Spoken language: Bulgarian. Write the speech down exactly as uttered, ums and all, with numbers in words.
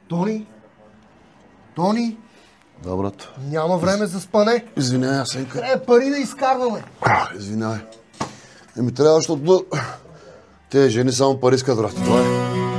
Тони? Тони? Да, брат. Няма време за спане. Извинявай, Асенка. Трябва пари да изкарваме. Извинявай. Еми трябва, защото те жени само пари искат, брат. Това е.